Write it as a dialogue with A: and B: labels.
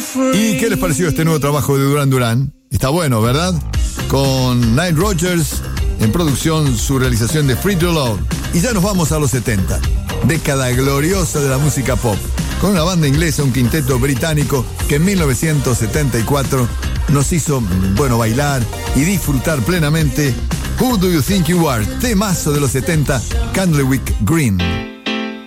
A: ¿Y qué les pareció este nuevo trabajo de Duran Duran? Está bueno, ¿verdad? Con Nile Rodgers en producción, su realización de Free to Love. Y ya nos vamos a los 70, década gloriosa de la música pop, con una banda inglesa, un quinteto británico que en 1974 nos hizo, bailar y disfrutar plenamente Who Do You Think You Are, temazo de los 70, Candlewick Green.